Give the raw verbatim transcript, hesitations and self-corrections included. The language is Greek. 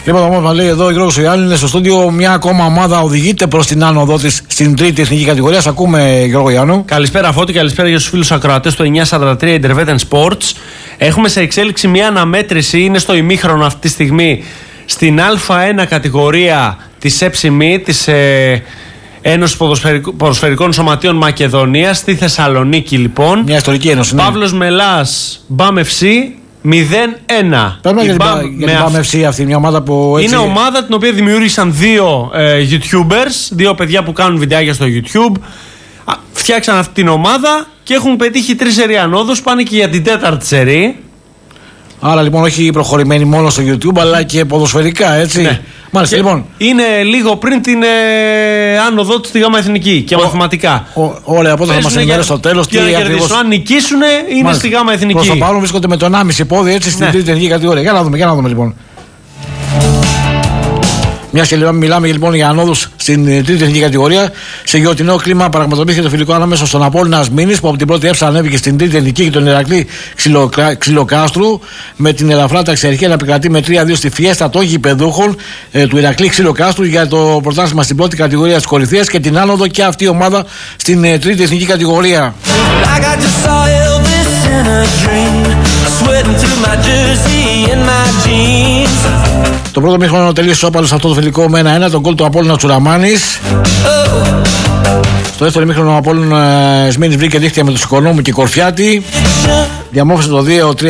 Λοιπόν, όμως μας λέει εδώ ο Γιώργος Ιωάννη είναι στο στούντιο. Μια ακόμα ομάδα οδηγείται προς την άνοδό της στην τρίτη εθνική κατηγορία. Σ' ακούμε, Γιώργο Ιωάννου. Καλησπέρα, Φώτη, καλησπέρα για τους φίλους ακροατές του εννιακόσια σαράντα τρία Intervetan Sports. Έχουμε σε εξέλιξη μια αναμέτρηση, είναι στο ημίχρονο αυτή τη στιγμή, στην Α1 κατηγορία της ΕΨΜΗ, της ε, Ένωσης Ποδοσφαιρικών Σωματείων Μακεδονίας, στη Θεσσαλονίκη λοιπόν. Μια ιστορική ένωση. Ναι. Παύλος Μελάς, Μπαμ εφ σι μηδέν ένα. Παίρνουμε για την Μπαμ εφ σι αυτή, μια ομάδα που έτσι... Είναι ομάδα την οποία δημιούργησαν δύο ε, YouTubers, δύο παιδιά που κάνουν βιντεάκια στο YouTube. Φτιάξαν αυτή την ομάδα και έχουν πετύχει τρεις σερί ανόδους, πάνε και για την τέταρτη σερί. Άρα λοιπόν όχι προχωρημένοι μόνο στο YouTube αλλά και ποδοσφαιρικά, έτσι. Ναι. Μάλιστα, λοιπόν. Είναι λίγο πριν την ε, άνοδό του στη ΓΑΜΑ Εθνική και ο, μαθηματικά. Ο, ωραία, οπότε θα μας ενημερώσει στο τέλος τι ακριβώς. Αν νικήσουν είναι Μάλιστα. στη ΓΑΜΑ Εθνική. Προς το παρόν βρίσκονται με το ενάμιση πόδι έτσι στην ναι. τρίτη εθνική κατηγορία. Για να δούμε, για να δούμε λοιπόν. Μια και μιλάμε λοιπόν για ανόδους στην τρίτη εθνική κατηγορία, σε γεωτινό κλίμα πραγματοποιήθηκε το φιλικό ανάμεσα στον Απόλλωνα Ασμήνης που από την πρώτη έψα ανέβηκε στην τρίτη εθνική και τον Ηρακλή Ξυλοκάστρου, με την ελαφρά ταξιαρχία να επικρατεί με τρία δύο στη φιέστα των γηπεδούχων ε, του Ηρακλή Ξυλοκάστρου για το πρωτάθλημα στην πρώτη κατηγορία της κορυφαίας και την άνοδο και αυτή η ομάδα στην ε, τρίτη εθνική κατηγορία. Το πρώτο μήχρονο τελείωσε όπαλο σε αυτό το φιλικό με ένα ένα, τον γκολ του Απόλλωνα Τσουραμάνης. Στο δεύτερο μήχρονο ο Απόλλωνα Σμήνης βρήκε δίχτυα με τον Σικονόμου και Κορφιάτη. Διαμόρφωσε το δύο τρία